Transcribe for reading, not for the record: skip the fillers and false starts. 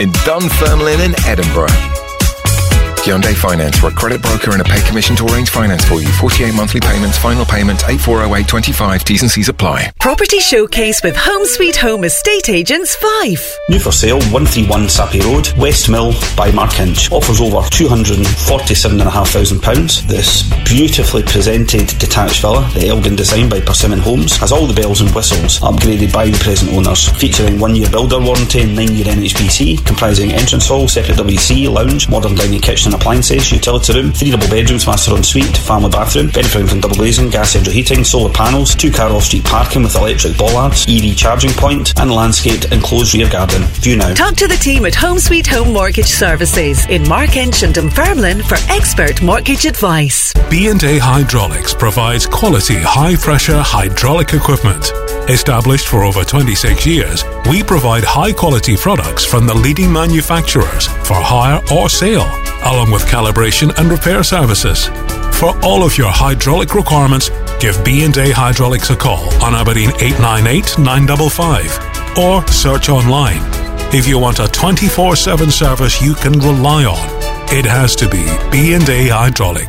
in Dunfermline and Edinburgh. Hyundai Finance. We're a credit broker and a pay commission to arrange finance for you. 48 monthly payments. Final payment 8408.25. T's and C's apply. Property Showcase with Home Sweet Home Estate Agents Fife. New for sale, 131 Sappy Road, West Mill by Markinch. Offers over £247,500. This beautifully presented detached villa, the Elgin design by Persimmon Homes, has all the bells and whistles upgraded by the present owners. Featuring 1-year builder warranty and 9-year NHBC, comprising entrance hall, separate WC, lounge, modern dining kitchen appliances, utility room, 3 double bedrooms, master ensuite, family bathroom, Benny from double glazing, gas central heating, solar panels, 2-car off-street parking with electric bollards, EV charging point, and landscaped enclosed rear garden. View now. Talk to the team at Home Sweet Home Mortgage Services in Markinch and Dunfermline for expert mortgage advice. B&A Hydraulics provides quality high-pressure hydraulic equipment. Established for over 26 years, we provide high-quality products from the leading manufacturers for hire or sale, along with calibration and repair services. For all of your hydraulic requirements, give B&A Hydraulics a call on Aberdeen 898 955 or search online. If you want a 24/7 service you can rely on, it has to be B&A Hydraulics.